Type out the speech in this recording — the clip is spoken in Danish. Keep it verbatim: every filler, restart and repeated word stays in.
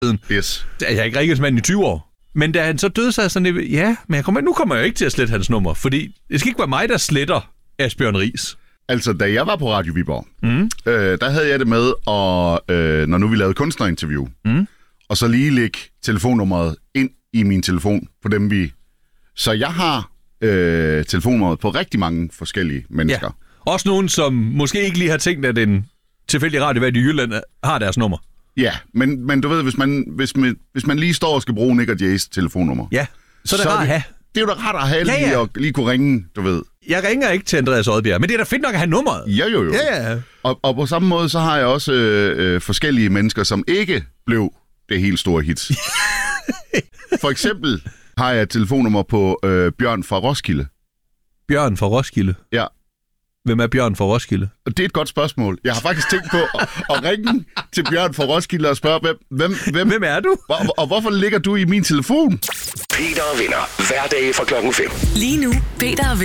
siden. Yes. Jeg har ikke ringet til manden i tyve år. Men da han så døde, så er jeg sådan lidt, ja, men jeg kommer, nu kommer jeg jo ikke til at slette hans nummer, fordi det skal ikke være mig, der sletter Asbjørn Riis. Altså, da jeg var på Radio Viborg, mm. øh, der havde jeg det med, og, øh, når nu vi lavede kunstnerinterview, mm. og så lige lægge telefonnummeret ind i min telefon på dem, vi... Så jeg har øh, telefonnummeret på rigtig mange forskellige mennesker. Ja. Også nogen, som måske ikke lige har tænkt, at en tilfældig radiovært i Jylland har deres nummer. Ja, men, men du ved, hvis man, hvis, man, hvis man lige står og skal bruge Nick og Jays telefonnummer... Ja, så er det rart at have. Det er jo da rart at have, ja, ja. lige, og lige kunne ringe, du ved. Jeg ringer ikke til Andreas Odbjerg, men det er da fedt nok at have nummeret. Ja, jo, jo. Ja, ja. Og, og på samme måde, så har jeg også øh, øh, forskellige mennesker, som ikke blev det helt store hit. For eksempel har jeg et telefonnummer på øh, Bjørn fra Roskilde. Bjørn fra Roskilde? Ja. Hvem er Bjørn fra Roskilde? Og det er et godt spørgsmål. Jeg har faktisk tænkt på at, at ringe til Bjørn fra Roskilde og spørge, hvem, hvem, hvem, hvem er du? Og, og hvorfor ligger du i min telefon? Peter og Venner. Hverdag fra klokken fem. Lige nu, Peter og